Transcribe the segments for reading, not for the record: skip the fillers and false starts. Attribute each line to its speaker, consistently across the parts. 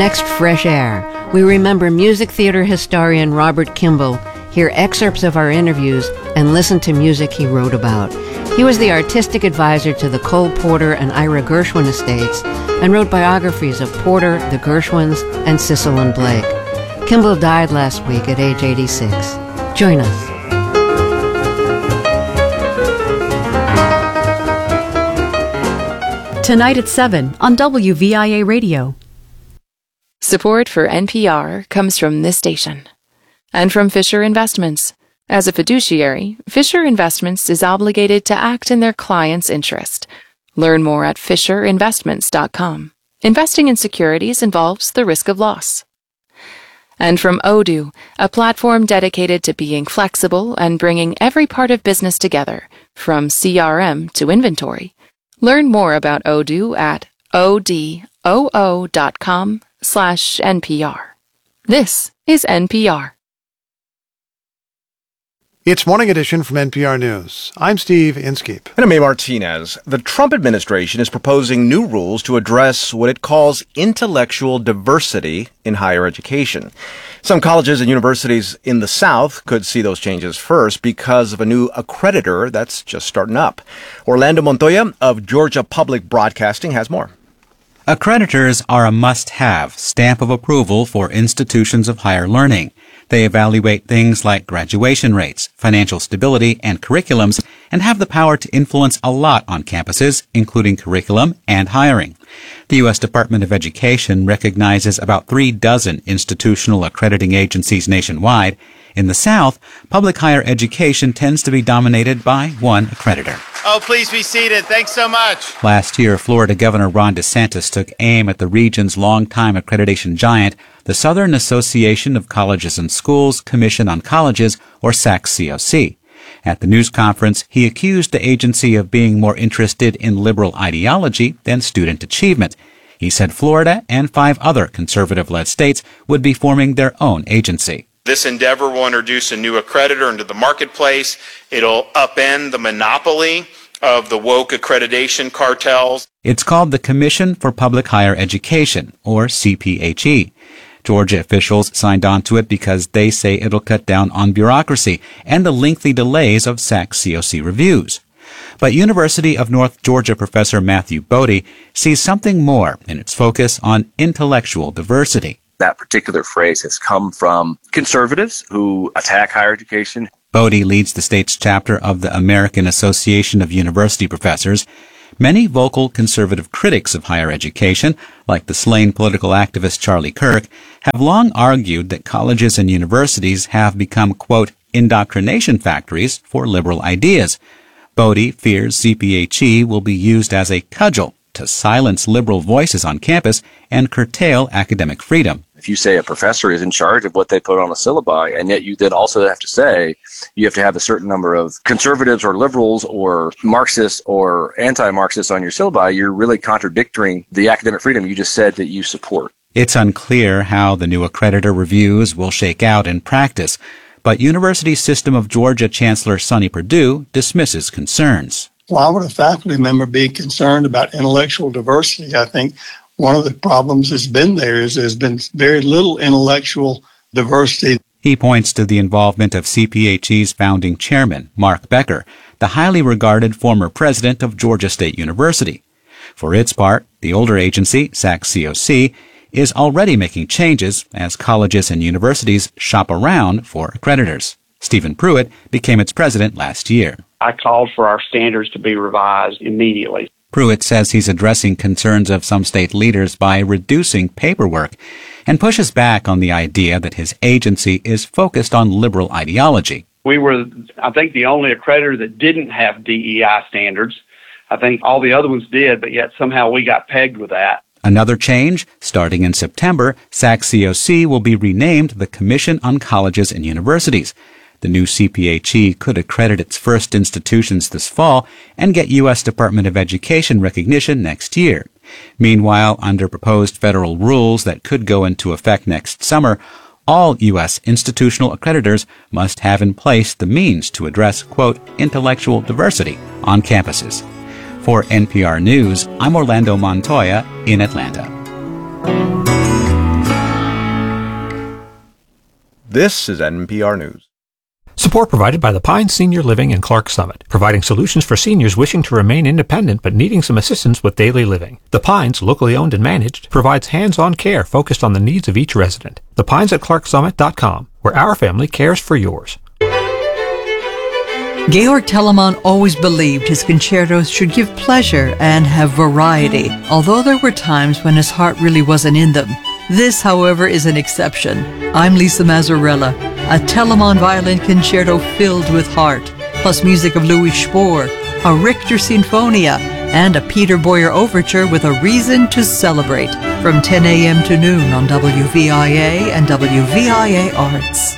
Speaker 1: next Fresh Air, we remember music theater historian Robert Kimball, hear excerpts of our interviews, and listen to music he wrote about. He was the artistic advisor to the Cole Porter and Ira Gershwin estates and wrote biographies of Porter, the Gershwins, and Cecil and Blake. Kimball died last week at age 86. Join us.
Speaker 2: Tonight at 7 on WVIA Radio.
Speaker 3: Support for NPR comes from this station and from Fisher Investments. As a fiduciary, Fisher Investments is obligated to act in their client's interest. Learn more at FisherInvestments.com. Investing in securities involves the risk of loss. And from Odoo, a platform dedicated to being flexible and bringing every part of business together, from CRM to inventory. Learn more about Odoo at odoo.com/NPR. This is NPR.
Speaker 4: It's Morning Edition from NPR News. I'm Steve Inskeep.
Speaker 5: And I'm Abe Martinez. The Trump administration is proposing new rules to address what it calls intellectual diversity in higher education. Some colleges and universities in the South could see those changes first because of a new accreditor that's just starting up. Orlando Montoya of Georgia Public Broadcasting has more.
Speaker 6: Accreditors are a must-have stamp of approval for institutions of higher learning. They evaluate things like graduation rates, financial stability, and curriculums, and have the power to influence a lot on campuses, including curriculum and hiring. The U.S. Department of Education recognizes about 36 institutional accrediting agencies nationwide. In the South, public higher education tends to be dominated by one accreditor.
Speaker 7: Oh, please be seated. Thanks so much.
Speaker 6: Last year, Florida Governor Ron DeSantis took aim at the region's longtime accreditation giant, the Southern Association of Colleges and Schools Commission on Colleges, or SAC-COC. At the news conference, he accused the agency of being more interested in liberal ideology than student achievement. He said Florida and 5 other conservative-led states would be forming their own agency.
Speaker 7: This endeavor will introduce a new accreditor into the marketplace. It'll upend the monopoly of the woke accreditation cartels.
Speaker 6: It's called the Commission for Public Higher Education, or CPHE. Georgia officials signed on to it because they say it'll cut down on bureaucracy and the lengthy delays of SAC-COC reviews. But University of North Georgia professor Matthew Bodie sees something more in its focus on intellectual diversity.
Speaker 8: That particular phrase has come from conservatives who attack higher education.
Speaker 6: Bodie leads the state's chapter of the American Association of University Professors. Many vocal conservative critics of higher education, like the slain political activist Charlie Kirk, have long argued that colleges and universities have become, quote, indoctrination factories for liberal ideas. Bodie fears CPHE will be used as a cudgel to silence liberal voices on campus and curtail academic freedom.
Speaker 8: If you say a professor is in charge of what they put on a syllabi, and yet you then also have to say you have to have a certain number of conservatives or liberals or Marxists or anti-Marxists on your syllabi, you're really contradicting the academic freedom you just said that you support.
Speaker 6: It's unclear how the new accreditor reviews will shake out in practice, but University System of Georgia Chancellor Sonny Perdue dismisses concerns.
Speaker 9: Why would a faculty member be concerned about intellectual diversity? I think one of the problems that's been there is there's been very little intellectual diversity.
Speaker 6: He points to the involvement of CPHE's founding chairman, Mark Becker, the highly regarded former president of Georgia State University. For its part, the older agency, SAC-COC, is already making changes as colleges and universities shop around for accreditors. Stephen Pruitt became its president last year.
Speaker 10: I called for our standards to be revised immediately.
Speaker 6: Pruitt says he's addressing concerns of some state leaders by reducing paperwork and pushes back on the idea that his agency is focused on liberal ideology.
Speaker 10: We were, I think, the only accreditor that didn't have DEI standards. I think all the other ones did, but yet somehow we got pegged with that.
Speaker 6: Another change, starting in September, SAC-COC will be renamed the Commission on Colleges and Universities. The new CPHE could accredit its first institutions this fall and get U.S. Department of Education recognition next year. Meanwhile, under proposed federal rules that could go into effect next summer, all U.S. institutional accreditors must have in place the means to address, quote, intellectual diversity on campuses. For NPR News, I'm Orlando Montoya in Atlanta.
Speaker 5: This is NPR News.
Speaker 11: Support provided by the Pines Senior Living and Clark Summit, providing solutions for seniors wishing to remain independent but needing some assistance with daily living. The Pines, locally owned and managed, provides hands-on care focused on the needs of each resident. The Pines at ClarkSummit.com, where our family cares for yours.
Speaker 12: Georg Telemann always believed his concertos should give pleasure and have variety, although there were times when his heart really wasn't in them. This, however, is an exception. I'm Lisa Mazzarella. A Telemann violin concerto filled with heart, plus music of Louis Spohr, a Richter Sinfonia, and a Peter Boyer overture with a reason to celebrate. From 10 a.m. to noon on WVIA and WVIA Arts.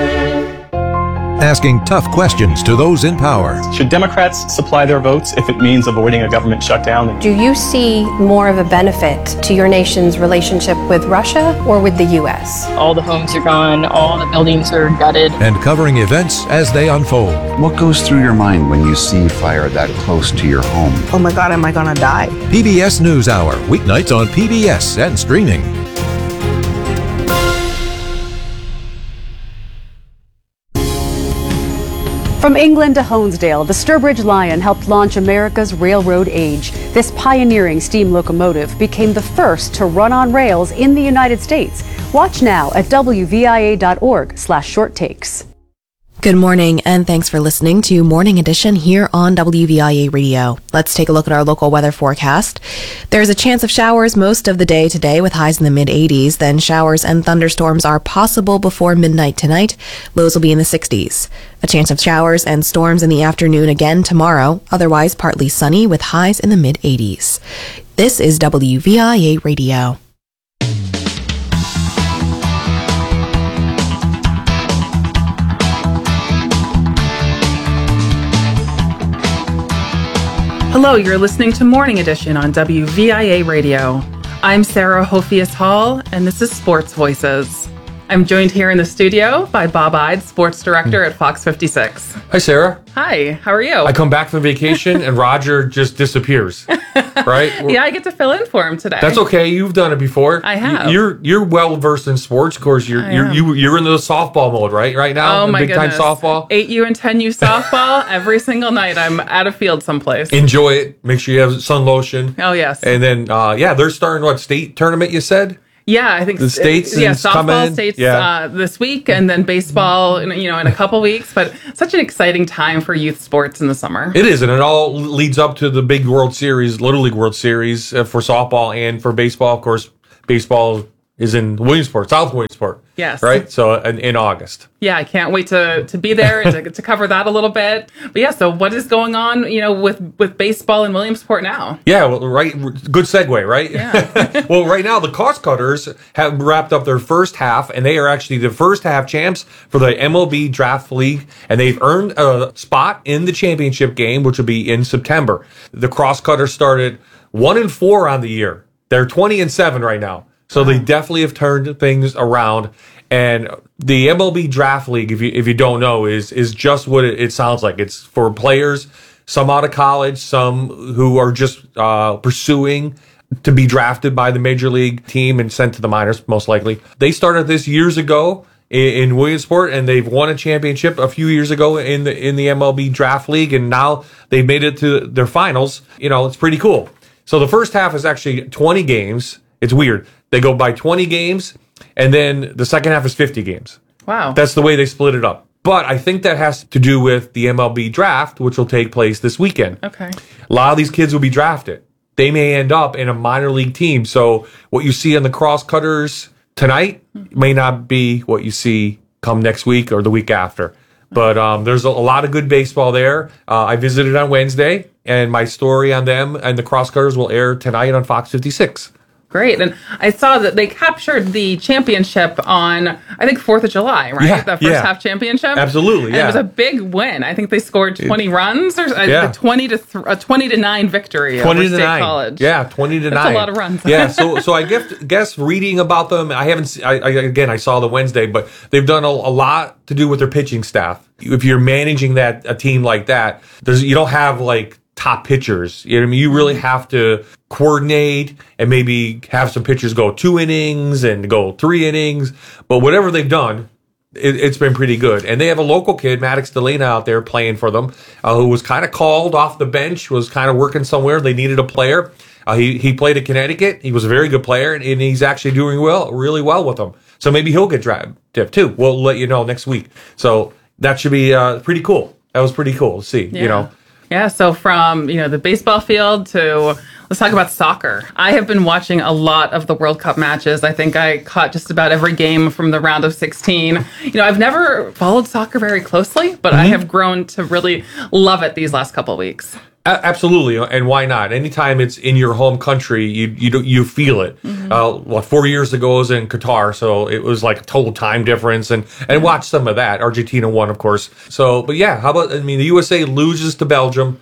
Speaker 13: Asking tough questions to those in power.
Speaker 14: Should Democrats supply their votes if it means avoiding a government shutdown?
Speaker 15: Do you see more of a benefit to your nation's relationship with Russia or with the U.S.?
Speaker 16: All the homes are gone, all the buildings are gutted.
Speaker 13: And covering events as they unfold.
Speaker 17: What goes through your mind when you see fire that close to your home?
Speaker 18: Oh my God, am I gonna die?
Speaker 13: PBS NewsHour, weeknights on PBS and streaming.
Speaker 2: From England to Honesdale, the Sturbridge Lion helped launch America's railroad age. This pioneering steam locomotive became the first to run on rails in the United States. Watch now at wvia.org/shorttakes.
Speaker 19: Good morning, and thanks for listening to Morning Edition here on WVIA Radio. Let's take a look at our local weather forecast. There's a chance of showers most of the day today with highs in the mid-80s. Then showers and thunderstorms are possible before midnight tonight. Lows will be in the 60s. A chance of showers and storms in the afternoon again tomorrow. Otherwise, partly sunny with highs in the mid-80s. This is WVIA Radio.
Speaker 20: Hello, you're listening to Morning Edition on WVIA Radio. I'm Sarah Hofias Hall, and this is Sports Voices. I'm joined here in the studio by Bob Ide, Sports Director at Fox 56.
Speaker 21: Hi, Sarah.
Speaker 20: Hi, how are you?
Speaker 21: I come back from vacation and Roger just disappears, right?
Speaker 20: Yeah, I get to fill in for him today.
Speaker 21: That's okay. You've done it before.
Speaker 20: I have.
Speaker 21: You're well versed in sports. Of course, you're in the softball mode, right now.
Speaker 20: Oh my
Speaker 21: big
Speaker 20: goodness.
Speaker 21: Time softball.
Speaker 20: 8U and 10U softball every single night. I'm at a field someplace.
Speaker 21: Enjoy it. Make sure you have sun lotion.
Speaker 20: Oh yes.
Speaker 21: And then they're starting state tournament? You said.
Speaker 20: Yeah, I think
Speaker 21: the states.
Speaker 20: Softball states this week, and then baseball, in a couple weeks. But such an exciting time for youth sports in the summer.
Speaker 21: It is, and it all leads up to the big World Series, Little League World Series for softball and for baseball. Of course, baseball is in Williamsport, South Williamsport.
Speaker 20: Yes.
Speaker 21: Right? So in August.
Speaker 20: Yeah, I can't wait to be there and to cover that a little bit. But yeah, so what is going on, with baseball in Williamsport now?
Speaker 21: Yeah, well, right. Good segue, right?
Speaker 20: Yeah.
Speaker 21: Well, right now the Cost Cutters have wrapped up their first half, and they are actually the first half champs for the MLB Draft League, and they've earned a spot in the championship game, which will be in September. The Cross Cutters started 1-4 on the year. They're 20-7 right now. So they definitely have turned things around. And the MLB Draft League, if you don't know, is just what it sounds like. It's for players, some out of college, some who are just pursuing to be drafted by the major league team and sent to the minors, most likely. They started this years ago in Williamsport, and they've won a championship a few years ago in the MLB Draft League, and now they've made it to their finals. It's pretty cool. So the first half is actually 20 games. It's weird. They go by 20 games, and then the second half is 50 games.
Speaker 20: Wow.
Speaker 21: That's the way they split it up. But I think that has to do with the MLB draft, which will take place this weekend.
Speaker 20: Okay.
Speaker 21: A lot of these kids will be drafted. They may end up in a minor league team. So what you see on the Cross Cutters tonight may not be what you see come next week or the week after. But there's a lot of good baseball there. I visited on Wednesday, and my story on them and the Cross Cutters will air tonight on Fox 56.
Speaker 20: Great. And I saw that they captured the championship on, I think, 4th of July, right?
Speaker 21: Yeah,
Speaker 20: the first half championship?
Speaker 21: Absolutely,
Speaker 20: And it was a big win. I think they scored 20 runs, or a 20-9 victory over State College.
Speaker 21: Yeah, 20-9.
Speaker 20: That's a lot of runs.
Speaker 21: Yeah, so I guess reading about them, I saw the Wednesday, but they've done a lot to do with their pitching staff. If you're managing a team like that, you don't have top pitchers. You know what I mean? You really have to coordinate and maybe have some pitchers go 2 innings and go 3 innings. But whatever they've done, it's been pretty good. And they have a local kid, Maddox Delana, out there playing for them, who was kind of called off the bench, was kind of working somewhere. They needed a player. He played at Connecticut. He was a very good player, and he's actually doing really well with them. So maybe he'll get drafted too. We'll let you know next week. So that should be pretty cool. That was pretty cool to see, you know.
Speaker 20: Yeah, so from, the baseball field to, let's talk about soccer. I have been watching a lot of the World Cup matches. I think I caught just about every game from the round of 16. I've never followed soccer very closely, but I have grown to really love it these last couple of weeks.
Speaker 21: Absolutely, and why not? Anytime it's in your home country, you feel it. 4 years ago I was in Qatar, so it was like a total time difference, and watch some of that. Argentina won, of course. So, but yeah, how about? The USA loses to Belgium,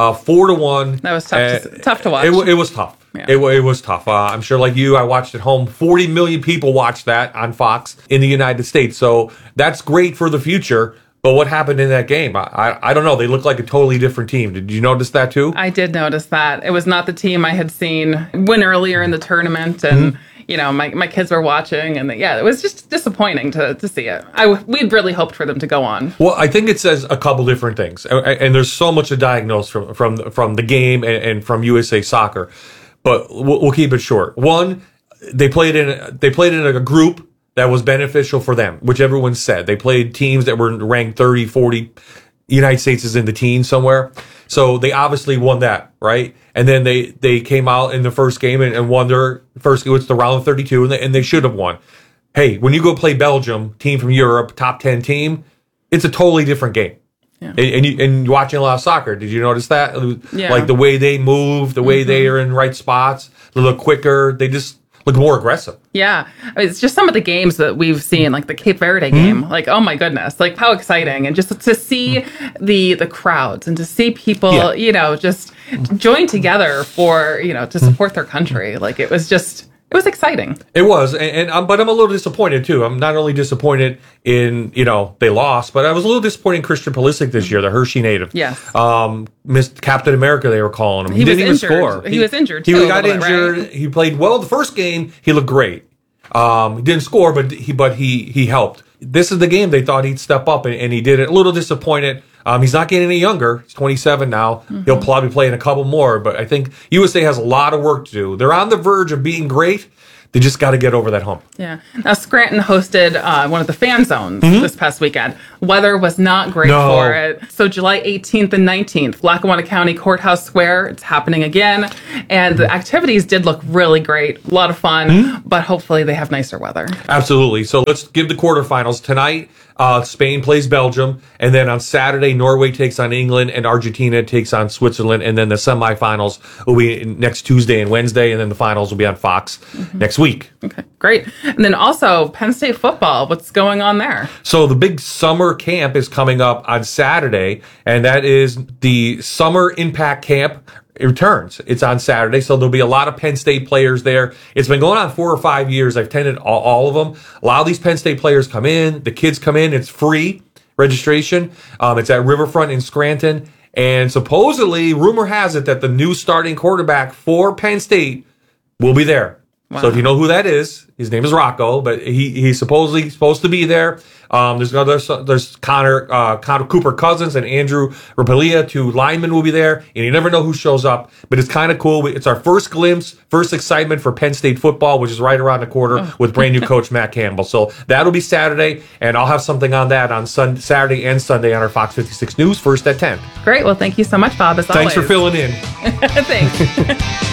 Speaker 21: 4-1.
Speaker 20: That was tough to watch.
Speaker 21: It was tough. Yeah. It was tough. I'm sure, like you, I watched at home. 40 million people watched that on Fox in the United States. So that's great for the future. But what happened in that game? I don't know. They look like a totally different team. Did you notice that too?
Speaker 20: I did notice that. It was not the team I had seen win earlier in the tournament. And, my kids were watching. And it was just disappointing to see it. We'd really hoped for them to go on.
Speaker 21: Well, I think it says a couple different things. And there's so much to diagnose from the game and from USA Soccer. But we'll keep it short. One, they played in a group that was beneficial for them, which everyone said. They played teams that were ranked 30, 40. United States is in the teens somewhere. So they obviously won that, right? And then they came out in the first game and won their first, it was the round of 32, and they should have won. Hey, when you go play Belgium, team from Europe, top 10 team, it's a totally different game. Yeah. And watching a lot of soccer, did you notice that?
Speaker 20: Yeah.
Speaker 21: Like the way they move, the way they are in right spots, a little quicker, they just look more aggressive.
Speaker 20: Yeah. It's just some of the games that we've seen, like the Cape Verde game. Like, oh my goodness, like how exciting. And just to see the crowds and to see people, just join together for, to support their country. Like it was exciting.
Speaker 21: It was. But I'm a little disappointed too. I'm not only disappointed in, they lost, but I was a little disappointed in Christian Pulisic this year, the Hershey native.
Speaker 20: Yes.
Speaker 21: Missed Captain America, they were calling him. He didn't even score.
Speaker 20: He was injured too.
Speaker 21: He got injured. Right? He played well the first game. He looked great. He didn't score, but he helped. This is the game they thought he'd step up, and he did it. A little disappointed. He's not getting any younger. He's 27 now. He'll probably play in a couple more, but I think USA has a lot of work to do. They're on the verge of being great. They just got to get over that hump.
Speaker 20: Yeah. Now, Scranton hosted one of the fan zones this past weekend. Weather was not great for it. So July 18th and 19th, Lackawanna County Courthouse Square, it's happening again. And the activities did look really great. A lot of fun, but hopefully they have nicer weather.
Speaker 21: Absolutely. So let's give the quarterfinals. Tonight, Spain plays Belgium. And then on Saturday, Norway takes on England and Argentina takes on Switzerland. And then the semifinals will be next Tuesday and Wednesday. And then the finals will be on Fox next week.
Speaker 20: Okay, great. And then also Penn State football. What's going on there?
Speaker 21: So the big summer camp is coming up on Saturday, and that is the Summer Impact Camp. It returns. It's on Saturday, so there'll be a lot of Penn State players there. It's been going on 4 or 5 years. I've attended all of them. A lot of these Penn State players come in. The kids come in. It's free registration. It's at Riverfront in Scranton. And supposedly, rumor has it that the new starting quarterback for Penn State will be there. Wow. So if you know who that is, his name is Rocco, but he's supposedly supposed to be there. There's Connor Cooper Cousins and Andrew Rapalia, 2 linemen will be there, and you never know who shows up, but it's kind of cool. It's our first glimpse, first excitement for Penn State football, which is right around the corner with brand new coach Matt Campbell. So that'll be Saturday, and I'll have something on that on Saturday and Sunday on our Fox 56 News, first at 10.
Speaker 20: Great. Well, thank you so much, Bob, as always.
Speaker 21: Thanks for filling in.
Speaker 20: Thanks.